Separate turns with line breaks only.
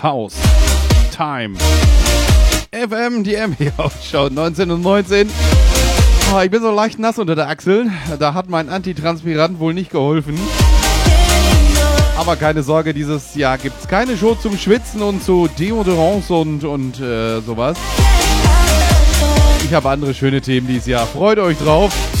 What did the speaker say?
House Time FM, die MB-Ausschau 19:19. Oh, ich bin so leicht nass unter der Achsel. Da hat mein Antitranspirant wohl nicht geholfen. Aber keine Sorge, dieses Jahr gibt's keine Show zum Schwitzen und zu Deodorants und sowas. Ich habe andere schöne Themen dieses Jahr. Freut euch drauf.